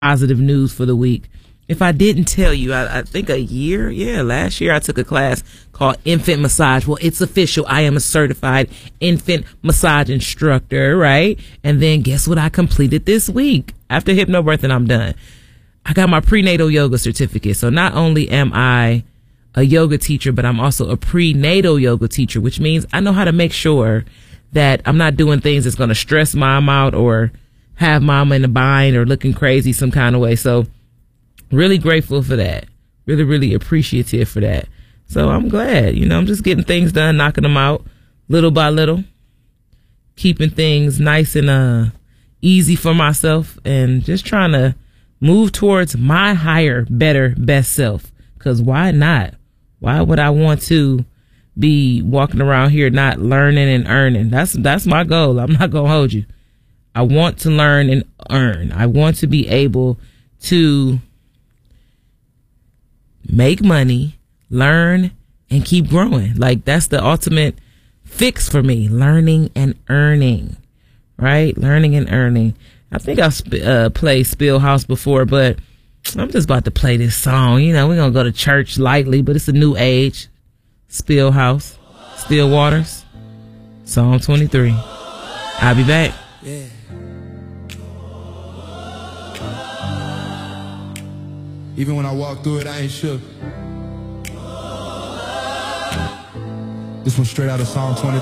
positive news for the week. If I didn't tell you, I think last year I took a class called Infant Massage. Well, it's official. I am a certified infant massage instructor, right? And then guess what I completed this week? After hypnobirthing, I'm done. I got my prenatal yoga certificate. So not only am I a yoga teacher, but I'm also a prenatal yoga teacher, which means I know how to make sure that I'm not doing things that's going to stress mom out or have mama in a bind or looking crazy some kind of way. So really grateful for that. Really, really appreciative for that. So I'm glad, I'm just getting things done, knocking them out little by little, keeping things nice and easy for myself, and just trying to move towards my higher, better, best self. Because why not? Why would I want to be walking around here not learning and earning? That's my goal. I'm not going to hold you. I want to learn and earn. I want to be able to make money, learn, and keep growing. Like, that's the ultimate fix for me. Learning and earning, right? Learning and earning. I think I've played Spill House before, but I'm just about to play this song. We're going to go to church lightly, but it's a new age. Spill House, Still Waters, Psalm 23. I'll be back. Yeah. Even when I walk through it, I ain't shook. This one straight out of Psalm 23.